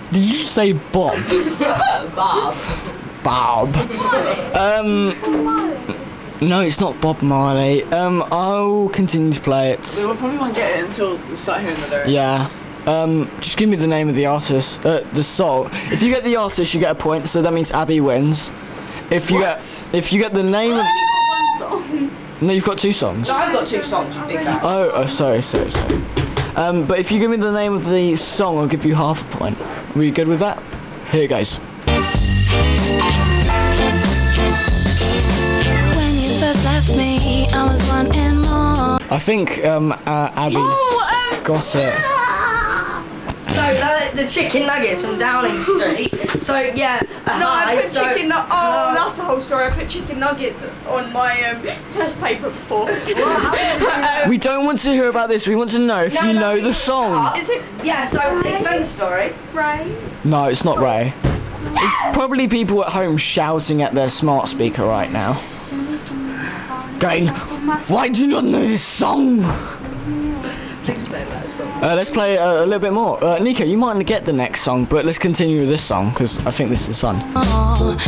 Did you say Bob? Bob. Bob. No, it's not Bob Marley. I'll continue to play it. We probably won't get it until we start hearing the lyrics. Yeah. Just give me the name of the artist, the song. If you get the artist, you get a point. So that means Abby wins. If you get the name of, no, you've got 2 songs. No, I've got 2 songs, you big guy. Oh, sorry. But if you give me the name of the song, I'll give you half a point. Are we good with that? Here it goes. When you first left me, I was wanting more. I think Abby's got it. So the chicken nuggets from Downing Street. So yeah, I put chicken that's the whole story. I put chicken nuggets on my test paper before. We don't want to hear about this. We want to know if you know the song. Is it Yeah, so explain the story. Ray? No, it's not Ray. It's probably people at home shouting at their smart speaker right now. Going, why do you not know this song? Please play that song. Let's play a little bit more. Nico, you might get the next song, but let's continue with this song because I think this is fun. Oh,